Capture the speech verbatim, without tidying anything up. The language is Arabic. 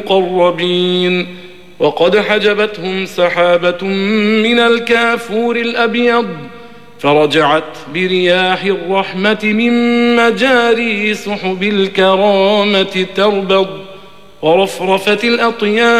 المقربين. وقد حجبتهم سحابة من الكافور الأبيض فرجعت برياح الرحمة من مجاري سحب الكرامة تربض ورفرفت الأطيار